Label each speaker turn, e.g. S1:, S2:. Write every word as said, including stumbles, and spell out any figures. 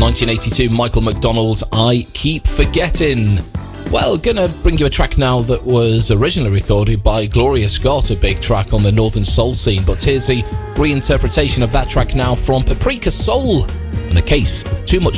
S1: nineteen eighty-two, Michael McDonald's I Keep Forgetting. Well, gonna bring you a track now that was originally recorded by Gloria Scott, a big track on the Northern Soul scene, but here's a reinterpretation of that track now from Paprika Soul, and a case of Too Much